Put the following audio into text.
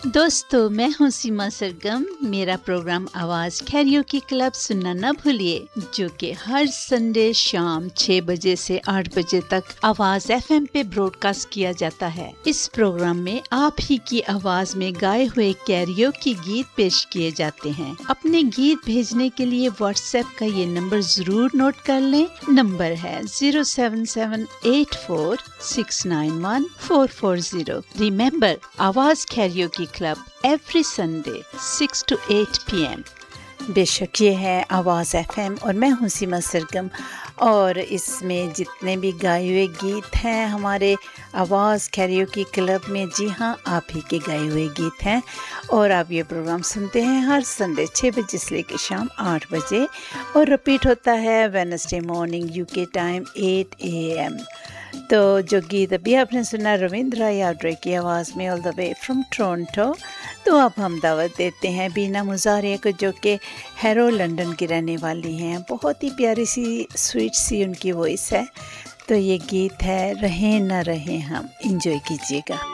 दोस्तों, मैं हूँ सीमा सरगम। मेरा प्रोग्राम आवाज़ कैरियोकी क्लब सुनना न भूलिए, जो कि हर संडे शाम 6 बजे से 8 बजे तक आवाज़ FM पे ब्रॉडकास्ट किया जाता है। इस प्रोग्राम में आप ही की आवाज़ में गाए हुए कैरियोकी गीत पेश किए जाते हैं। अपने गीत भेजने के लिए व्हाट्सएप का ये नंबर ज़रूर नोट कर लें। नंबर है 07784691440। रिमेंबर, आवाज़ karaoke club every Sunday 6 to 8 p.m. बेशक ये है आवाज़ FM और मैं हूँ सीमा सरगम, और इसमें जितने भी गाए हुए गीत हैं हमारे आवाज़ कैरियोकी क्लब में, जी हाँ, आप ही के गाए हुए गीत हैं। और आप ये प्रोग्राम सुनते हैं हर संडे 6 बजे से लेकर शाम 8 बजे, और रिपीट होता है Wednesday morning UK time 8 AM। तो जो गीत अभी आपने सुना रविंद्र यादव की आवाज़ में, all the way from Toronto. तो अब हम दावत देते हैं बीना मुजारिया को, जो कि हैरो लंदन की रहने वाली हैं। बहुत ही प्यारी सी स्वीट सी उनकी वॉइस है। तो ये गीत है रहें ना रहें हम। एंजॉय कीजिएगा।